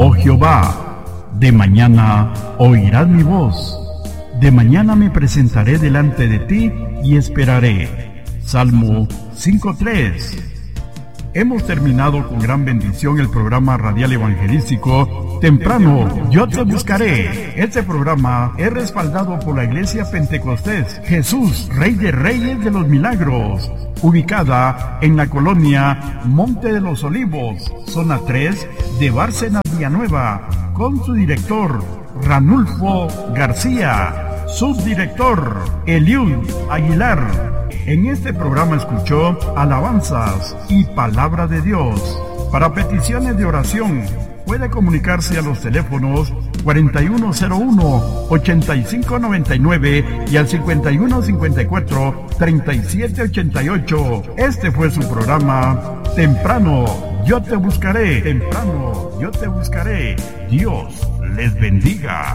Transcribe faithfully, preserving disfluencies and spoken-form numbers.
Oh Jehová, de mañana oirás mi voz. De mañana me presentaré delante de ti y esperaré. Salmo cinco tres. Hemos terminado con gran bendición el programa radial evangelístico Temprano Yo Te Buscaré. Este programa es respaldado por la Iglesia Pentecostés Jesús, Rey de Reyes de los Milagros, ubicada en la colonia Monte de los Olivos, zona tres de Bárcenas, Villanueva, con su director Ranulfo García, subdirector Eliud Aguilar. En este programa escuchó alabanzas y palabra de Dios. Para peticiones de oración, puede comunicarse a los teléfonos cuarenta y uno cero uno, ochenta y cinco noventa y nueve y al cincuenta y uno cincuenta y cuatro, treinta y siete ochenta y ocho. Este fue su programa Temprano Yo Te Buscaré. Temprano Yo Te Buscaré. Dios les bendiga.